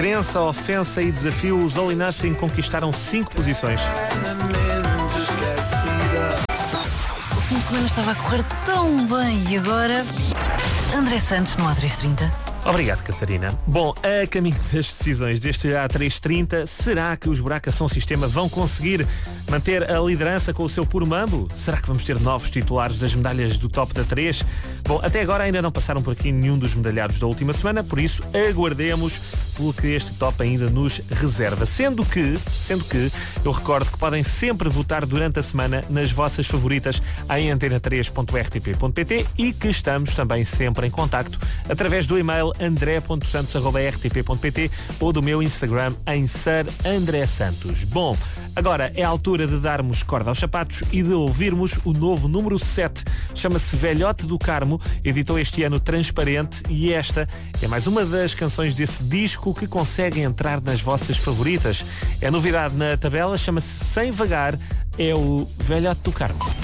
Crença, ofensa e desafio, os All or Nothing conquistaram 5 posições. O fim de semana estava a correr tão bem e agora... André Santos no A330. Obrigado, Catarina. Bom, a caminho das decisões deste A330, será que os Buraca Som Sistema vão conseguir manter a liderança com o seu puro mambo? Será que vamos ter novos titulares das medalhas do Top da 3? Bom, até agora ainda não passaram por aqui nenhum dos medalhados da última semana, por isso aguardemos pelo que este top ainda nos reserva. Sendo que eu recordo que podem sempre votar durante a semana nas vossas favoritas em antena3.rtp.pt e que estamos também sempre em contacto através do e-mail andré.santos@rtp.pt ou do meu Instagram em @andresantos. Bom, agora é a altura de darmos corda aos sapatos e de ouvirmos o novo número 7. Chama-se Velhote do Carmo, editou este ano Transparente e esta é mais uma das canções desse disco que consegue entrar nas vossas favoritas. É novidade na tabela, chama-se Sem Vagar, é o Velhote do Carmo.